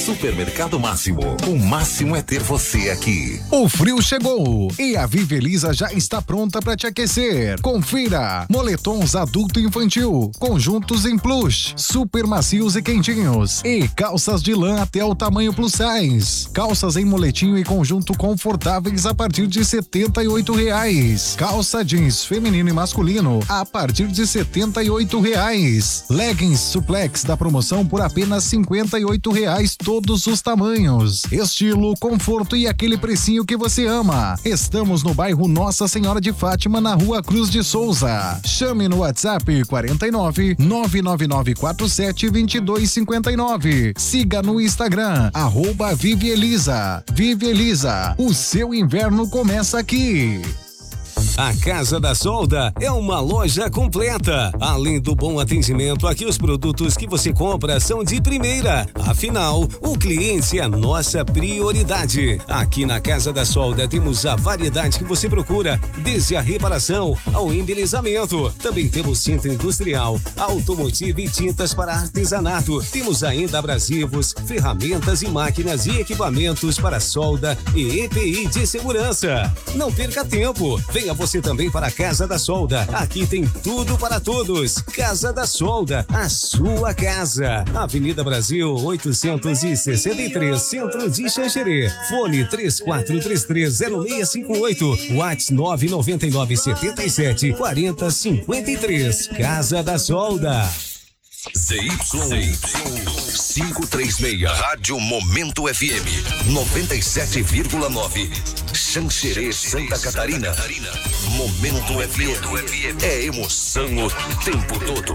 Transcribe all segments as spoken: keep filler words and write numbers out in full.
Supermercado Máximo. O máximo é ter você aqui. O frio chegou e a Vive Elisa já está pronta para te aquecer. Confira: moletons adulto e infantil, conjuntos em plush, super macios e quentinhos, e calças de lã até o tamanho plus size. Calças em moletinho e conjunto confortáveis a partir de setenta e oito reais. Calça jeans feminino e masculino a partir de setenta e oito reais. Leggings suplex da promoção por apenas cinquenta e oito reais, todos os tamanhos. Estilo, conforto e aquele precinho que você ama. Estamos no bairro Nossa Senhora de Fátima, na Rua Cruz de Souza. Chame no WhatsApp quarenta e nove, nove nove nove quatro sete, vinte e dois cinquenta e nove. Siga no Instagram, arroba Vive Elisa. Vive Elisa, o seu inverno começa aqui. A Casa da Solda é uma loja completa. Além do bom atendimento, aqui os produtos que você compra são de primeira. Afinal, o cliente é a nossa prioridade. Aqui na Casa da Solda temos a variedade que você procura, desde a reparação ao embelezamento. Também temos centro industrial, automotivo e tintas para artesanato. Temos ainda abrasivos, ferramentas e máquinas e equipamentos para solda e E P I de segurança. Não perca tempo. Venha você também para a Casa da Solda. Aqui tem tudo para todos. Casa da Solda, a sua casa. Avenida Brasil oitocentos e sessenta e três, Centro de Xanxerê. Fone três quatro três três zero seis cinco oito. WhatsApp nove nove nove sete sete quatro zero cinco três. Casa da Solda. Z Y quinhentos e trinta e seis, Rádio Momento F M noventa e sete vírgula nove, Xanxerê, Santa Catarina. Momento F M é emoção o tempo todo.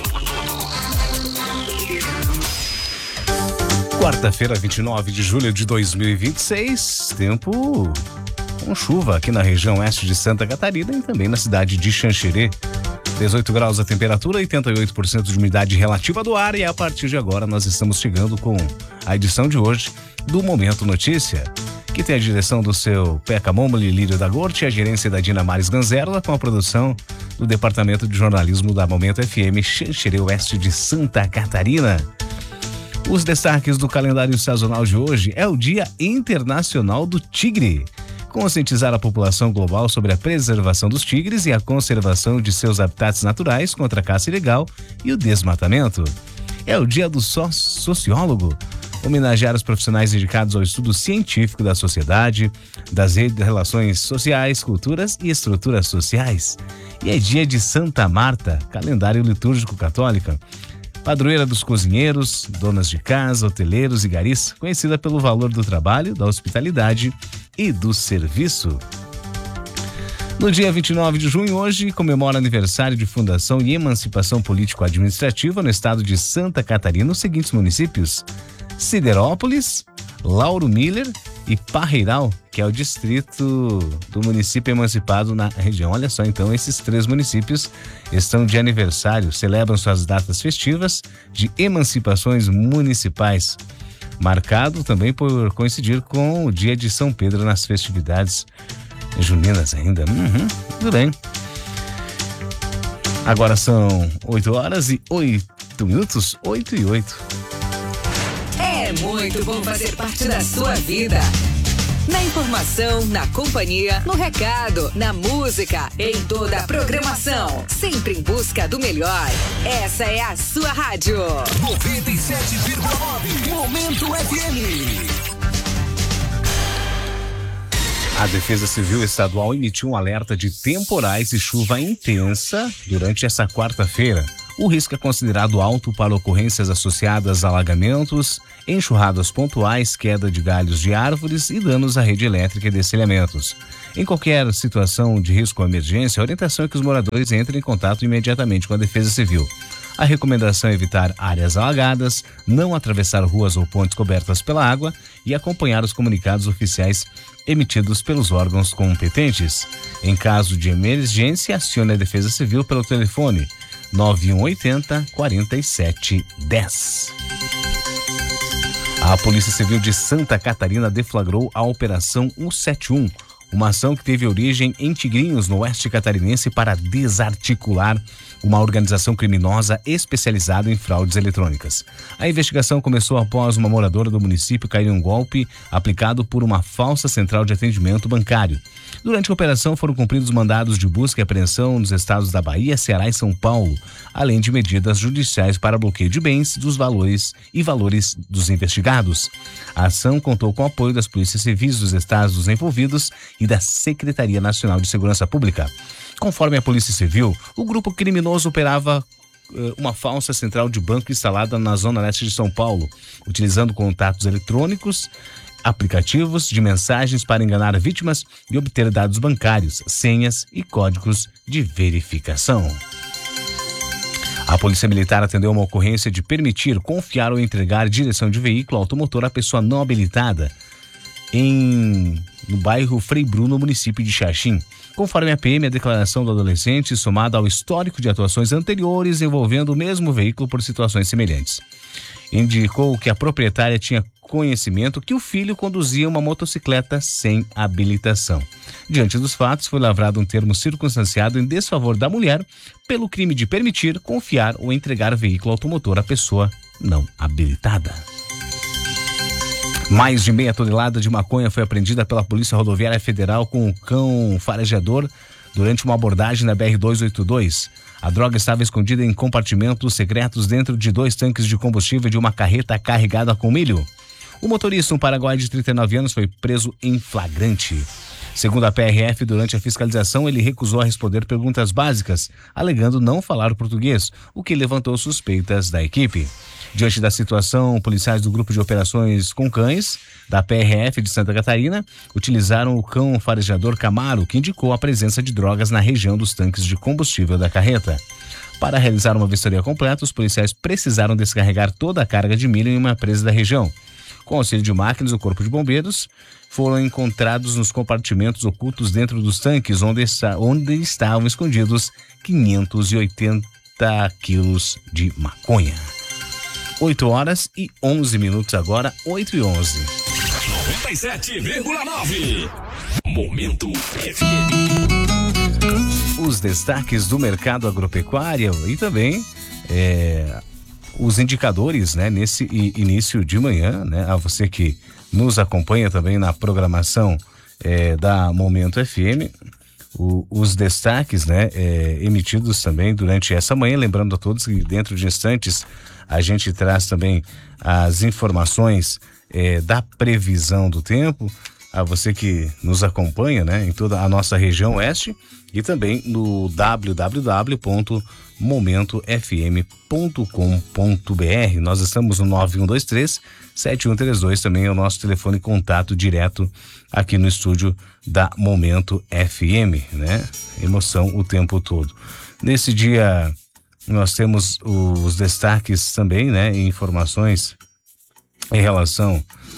Quarta-feira, vinte e nove de julho de dois mil e vinte e seis, tempo com chuva aqui na região oeste de Santa Catarina e também na cidade de Xanxerê. dezoito graus a temperatura, oitenta e oito por cento de umidade relativa do ar, e a partir de agora nós estamos chegando com a edição de hoje do Momento Notícia, que tem a direção do seu Peca Momoli, Lírio da Gorte, e a gerência da Dina Mares Ganzerla, com a produção do Departamento de Jornalismo da Momento F M, Xanxerê Oeste de Santa Catarina. Os destaques do calendário sazonal de hoje é o Dia Internacional do Tigre. Conscientizar a população global sobre a preservação dos tigres e a conservação de seus habitats naturais contra a caça ilegal e o desmatamento. É o Dia do Sociólogo. Homenagear os profissionais dedicados ao estudo científico da sociedade, das relações sociais, culturas e estruturas sociais. E é Dia de Santa Marta, calendário litúrgico católica. Padroeira dos cozinheiros, donas de casa, hoteleiros e garis, conhecida pelo valor do trabalho, da hospitalidade e do serviço. No dia vinte e nove de junho, hoje, comemora aniversário de fundação e emancipação político-administrativa no estado de Santa Catarina, os seguintes municípios: Siderópolis, Lauro Miller e Parreiral, que é o distrito do município emancipado na região. Olha só, então, esses três municípios estão de aniversário, celebram suas datas festivas de emancipações municipais, marcado também por coincidir com o dia de São Pedro nas festividades juninas ainda. Uhum, tudo bem. Agora são oito horas e oito minutos, oito e oito. É muito bom fazer parte da sua vida. Na informação, na companhia, no recado, na música, em toda a programação. Sempre em busca do melhor. Essa é a sua rádio. noventa e sete vírgula nove. Momento F M. A Defesa Civil Estadual emitiu um alerta de temporais e chuva intensa durante essa quarta-feira. O risco é considerado alto para ocorrências associadas a alagamentos, enxurradas pontuais, queda de galhos de árvores e danos à rede elétrica e destelhamentos. Em qualquer situação de risco ou emergência, a orientação é que os moradores entrem em contato imediatamente com a Defesa Civil. A recomendação é evitar áreas alagadas, não atravessar ruas ou pontes cobertas pela água e acompanhar os comunicados oficiais emitidos pelos órgãos competentes. Em caso de emergência, acione a Defesa Civil pelo telefone nove um oito zero, quatro sete um zero. A Polícia Civil de Santa Catarina deflagrou a Operação cento e setenta e um, uma ação que teve origem em Tigrinhos, no oeste catarinense, para desarticular uma organização criminosa especializada em fraudes eletrônicas. A investigação começou após uma moradora do município cair em um golpe aplicado por uma falsa central de atendimento bancário. Durante a operação foram cumpridos mandados de busca e apreensão nos estados da Bahia, Ceará e São Paulo, além de medidas judiciais para bloqueio de bens, dos valores e valores dos investigados. A ação contou com o apoio das polícias civis dos estados envolvidos e da Secretaria Nacional de Segurança Pública. Conforme a Polícia Civil, o grupo criminoso operava uh, uma falsa central de banco instalada na zona leste de São Paulo, utilizando contatos eletrônicos, aplicativos de mensagens para enganar vítimas e obter dados bancários, senhas e códigos de verificação. A Polícia Militar atendeu uma ocorrência de permitir, confiar ou entregar direção de veículo automotor à pessoa não habilitada em, no bairro Frei Bruno, município de Xaxim. Conforme a P M, a declaração do adolescente, somada ao histórico de atuações anteriores envolvendo o mesmo veículo por situações semelhantes, indicou que a proprietária tinha conhecimento que o filho conduzia uma motocicleta sem habilitação. Diante dos fatos, foi lavrado um termo circunstanciado em desfavor da mulher pelo crime de permitir, confiar ou entregar veículo automotor à pessoa não habilitada. Mais de meia tonelada de maconha foi apreendida pela Polícia Rodoviária Federal com o cão farejador durante uma abordagem na B R duzentos e oitenta e dois. A droga estava escondida em compartimentos secretos dentro de dois tanques de combustível de uma carreta carregada com milho. O motorista, um paraguaio de trinta e nove anos, foi preso em flagrante. Segundo a P R F, durante a fiscalização, ele recusou a responder perguntas básicas, alegando não falar português, o que levantou suspeitas da equipe. Diante da situação, policiais do Grupo de Operações com Cães, da P R F de Santa Catarina, utilizaram o cão farejador Camaro, que indicou a presença de drogas na região dos tanques de combustível da carreta. Para realizar uma vistoria completa, os policiais precisaram descarregar toda a carga de milho em uma presa da região. Com auxílio de máquinas, o Corpo de Bombeiros foram encontrados nos compartimentos ocultos dentro dos tanques, onde, está, onde estavam escondidos quinhentos e oitenta quilos de maconha. oito horas e onze minutos agora, oito e onze. noventa e sete vírgula nove. Momento F M. Os destaques do mercado agropecuário e também é, os indicadores, né, nesse início de manhã, né, a você que nos acompanha também na programação é, da Momento F M, o, os destaques, né, é, emitidos também durante essa manhã, lembrando a todos que dentro de instantes a gente traz também as informações é, da previsão do tempo, a você que nos acompanha, né, em toda a nossa região oeste e também no w w w ponto momento f m ponto com ponto b r. Nós estamos no nove um dois três, sete um três dois, também é o nosso telefone contato direto aqui no estúdio da Momento F M, né? Emoção o tempo todo. Nesse dia nós temos os destaques também, né, informações em relação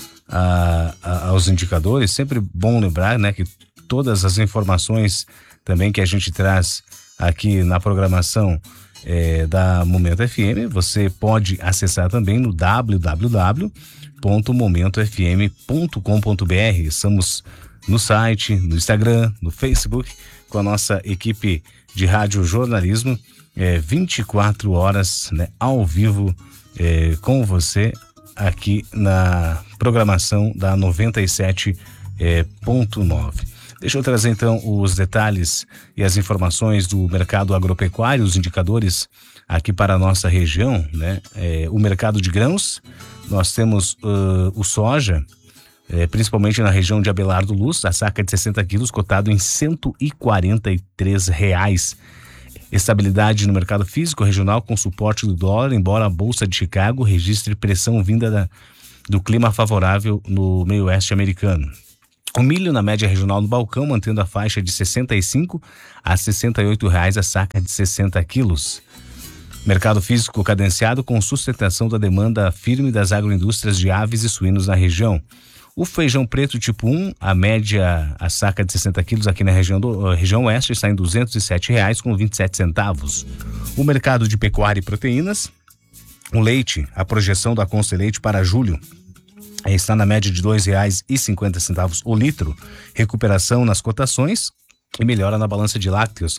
a, a, aos indicadores. Sempre bom lembrar, né, que todas as informações também que a gente traz aqui na programação é, da Momento F M, você pode acessar também no w w w ponto momento f m ponto com ponto b r. Estamos no site, no Instagram, no Facebook, com a nossa equipe de rádio jornalismo, é, vinte e quatro horas, né, ao vivo, é, com você aqui na programação da noventa e sete ponto nove. Deixa eu trazer então os detalhes e as informações do mercado agropecuário, os indicadores aqui para a nossa região, né? É, o mercado de grãos, nós temos uh, o soja, é, principalmente na região de Abelardo Luz, a saca de sessenta quilos cotado em cento e quarenta e três reais. Estabilidade no mercado físico regional com suporte do dólar, embora a Bolsa de Chicago registre pressão vinda da, do clima favorável no meio oeste americano. O milho na média regional no balcão, mantendo a faixa de sessenta e cinco a sessenta e oito reais a saca de sessenta quilos. Mercado físico cadenciado com sustentação da demanda firme das agroindústrias de aves e suínos na região. O feijão preto tipo um, a média, a saca de sessenta quilos aqui na região, do, região oeste está em duzentos e sete reais com vinte e sete centavos. O mercado de pecuária e proteínas, o leite, a projeção da Consta Leite para julho está na média de dois reais e cinquenta centavos o litro, recuperação nas cotações e melhora na balança de lácteos.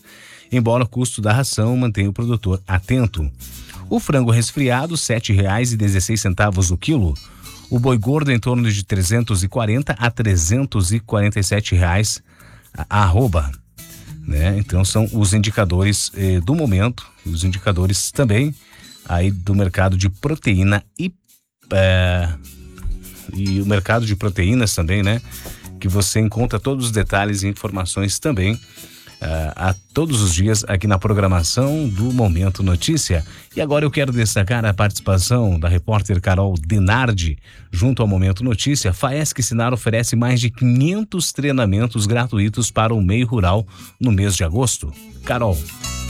embora o custo da ração mantenha o produtor atento. O frango resfriado, sete reais e dezesseis centavos o quilo. O boi gordo em torno de trezentos e quarenta a trezentos e quarenta e sete reais a arroba, né? Então são os indicadores eh, do momento, os indicadores também aí do mercado de proteína e eh, e o mercado de proteínas também, né? Que você encontra todos os detalhes e informações também uh, a todos os dias aqui na programação do Momento Notícia. E agora eu quero destacar a participação da repórter Carol Denardi junto ao Momento Notícia. Faesc Sinar oferece mais de quinhentos treinamentos gratuitos para o meio rural no mês de agosto. Carol.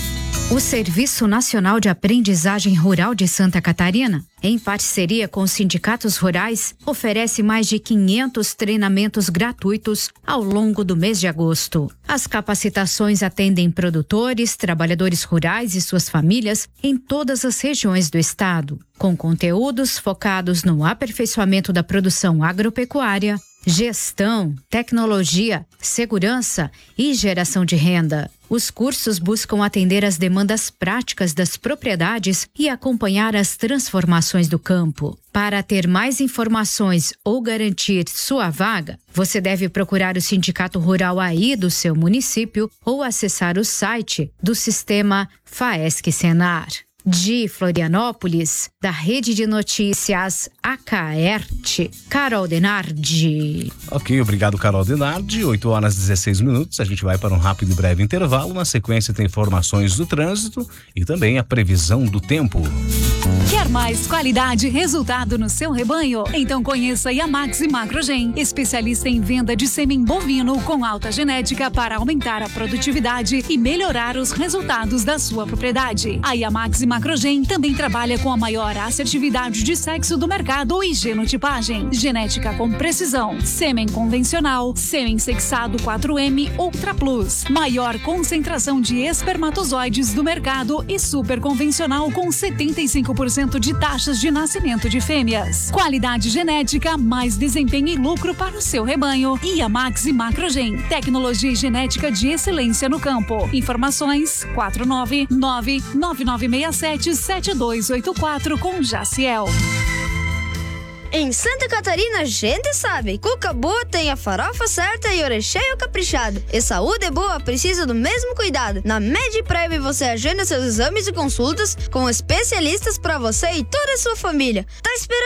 O Serviço Nacional de Aprendizagem Rural de Santa Catarina, em parceria com os sindicatos rurais, oferece mais de quinhentos treinamentos gratuitos ao longo do mês de agosto. As capacitações atendem produtores, trabalhadores rurais e suas famílias em todas as regiões do estado, com conteúdos focados no aperfeiçoamento da produção agropecuária, gestão, tecnologia, segurança e geração de renda. Os cursos buscam atender às demandas práticas das propriedades e acompanhar as transformações do campo. Para ter mais informações ou garantir sua vaga, você deve procurar o sindicato rural aí do seu município ou acessar o site do sistema Faesc Senar. De Florianópolis, da Rede de Notícias Acaerte, Carol Denardi. Ok, obrigado, Carol Denardi. oito horas e dezesseis minutos. A gente vai para um rápido e breve intervalo. Na sequência tem informações do trânsito e também a previsão do tempo. Quer mais qualidade e resultado no seu rebanho? Então conheça a Yamax Macrogen, especialista em venda de sêmen bovino com alta genética para aumentar a produtividade e melhorar os resultados da sua propriedade. A Yamax Macrogen também trabalha com a maior assertividade de sexo do mercado e genotipagem. Genética com precisão, sêmen convencional, sêmen sexado quatro M Ultra Plus, maior concentração de espermatozoides do mercado e super convencional com setenta e cinco por cento de taxas de nascimento de fêmeas. Qualidade genética, mais desempenho e lucro para o seu rebanho. Yamax Macrogen, tecnologia e genética de excelência no campo. Informações quatro nove nove nove nove seis sete sete dois oito quatro com Jaciel. Em Santa Catarina, a gente sabe, cuca boa tem a farofa certa e orecheio caprichado. E saúde é boa precisa do mesmo cuidado. Na MedPrev você agenda seus exames e consultas com especialistas para você e toda a sua família. Tá esperando